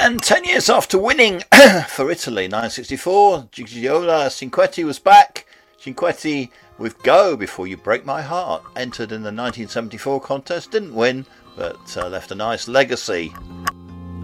And 10 years after winning for Italy, 1964, Gigliola Cinquetti was back. Cinquetti with Go Before You Break My Heart. Entered in the 1974 contest, didn't win, but left a nice legacy.